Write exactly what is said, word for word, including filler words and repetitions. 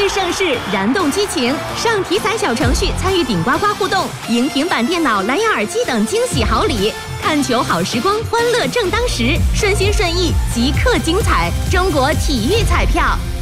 盛世，燃动激情。上体彩小程序参与顶呱呱互动，赢平板电脑、蓝牙耳机等惊喜好礼。看球好时光，欢乐正当时，顺心顺意即刻精彩。中国体育彩票。